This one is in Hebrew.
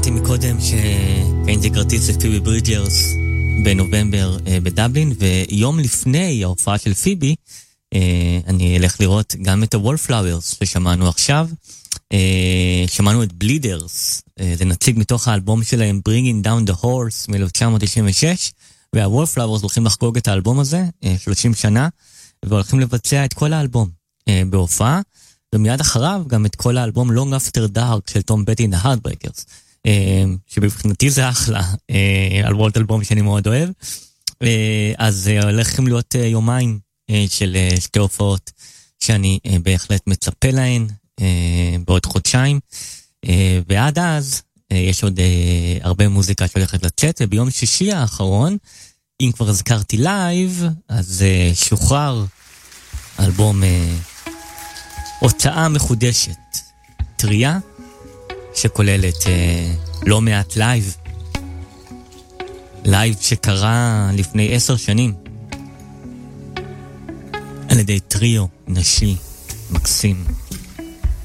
אמרתי מקודם שקניתי כרטיס לפיבי ברידג'רס בנובמבר בדבלין, ויום לפני ההופעה של פיבי אני אלך לראות גם את הוולפלאוורס ששמענו עכשיו. שמענו את בלידרס, זה נציג מתוך האלבום שלהם Bringing Down the Horse מ-1996, והוולפלאוורס הולכים לחגוג את האלבום הזה 30 שנה, והולכים לבצע את כל האלבום בהופעה, ומיד אחריו גם את כל האלבום Long After Dark של תום פטי and the Heartbreakers, שבבחינתי זה אחלה, אלבום אלבום שאני מאוד אוהב. אז הולכים להיות יומיים של שתי הופעות שאני בהחלט מצפה להן בעוד חודשיים, ועד אז יש עוד הרבה מוזיקה שהולכת לצאת. וביום שישי האחרון, אם כבר הזכרתי לייב, אז שוחרר אלבום הוצאה מחודשת, טריה שכוללת לא מעט לייב שקרה לפני 10 שנים על ידי טריו נשי מקסים.